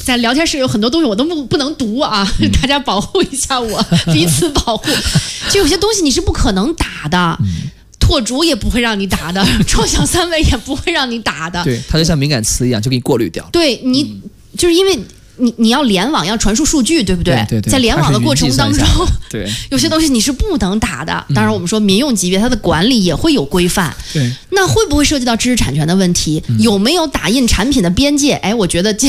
在聊天室有很多东西我都不能读啊，大家保护一下我，彼此保护。就有些东西你是不可能打的。拓主也不会让你打的，创想三维也不会让你打的。 对，它就像敏感词一样，就给你过滤掉。 对你，就是因为你要联网，要传输数据，对不对？ 对， 在联网的过程当中， 对， 有些东西你是不能打的。当然，我们说民用级别它的管理也会有规范。 对， 那会不会涉及到知识产权的问题？有没有打印产品的边界？哎，我觉得